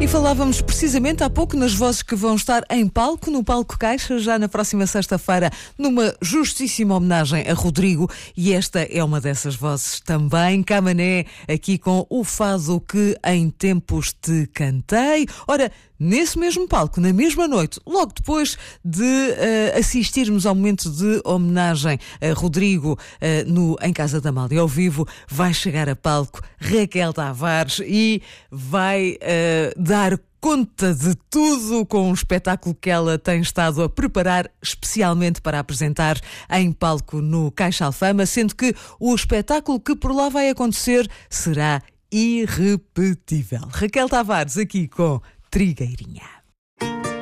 falávamos precisamente há pouco nas vozes que vão estar em palco, no Palco Caixa, já na próxima sexta-feira, numa justíssima homenagem a Rodrigo, e esta é uma dessas vozes também. Camané, aqui com o fado que em tempos te cantei. Ora, nesse mesmo palco, na mesma noite, logo depois de assistirmos ao momento de homenagem a Rodrigo em Casa da Amália ao vivo, vai chegar a palco Raquel Tavares e vai dar conta de tudo com um espetáculo que ela tem estado a preparar especialmente para apresentar em palco no Caixa Alfama, sendo que o espetáculo que por lá vai acontecer será irrepetível. Raquel Tavares aqui com Trigueirinha.